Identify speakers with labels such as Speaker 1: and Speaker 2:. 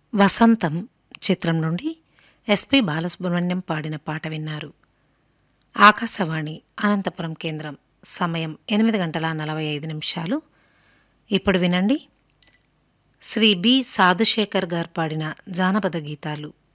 Speaker 1: వసంతం చిత్రం నుండి ఎస్పి బాలసుబ్రహ్మణ్యం పాడిన పాట విన్నారు. ఆకాశవాణి అనంతపురం కేంద్రం. సమయం 8:45. ఇప్పుడు వినండి శ్రీ బి సాధుశేఖర్ గారు పాడిన జానపద గీతాలు.